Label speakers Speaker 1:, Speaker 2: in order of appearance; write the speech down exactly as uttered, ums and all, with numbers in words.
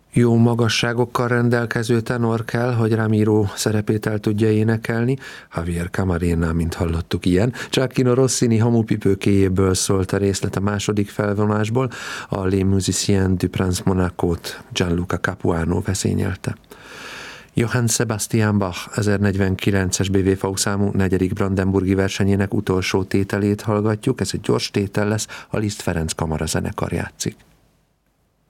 Speaker 1: Jó magasságokkal rendelkező tenor kell, hogy Ramiro szerepét el tudja énekelni. Javier Camarena, mint hallottuk, ilyen. Gioacchino Rossini hamupipőkéjéből szólt a részlet a második felvonásból, a Les Musiciens du Prince Monaco-t Gianluca Capuano vezényelte. Johann Sebastian Bach ezernegyvenkilences bé vé vé számú negyedik brandenburgi versenyének utolsó tételét hallgatjuk, ez egy gyors tétel lesz, a Liszt Ferenc kamarazenekar játszik.